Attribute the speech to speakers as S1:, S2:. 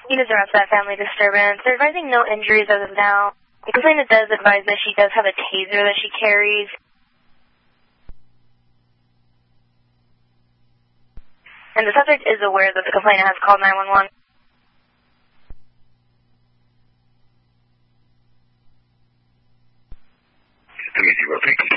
S1: Units are after that family disturbance. They're advising no injuries as of now. The complainant does advise that she does have a taser that she carries. And the subject is aware that the complainant has called 911.
S2: Thank you.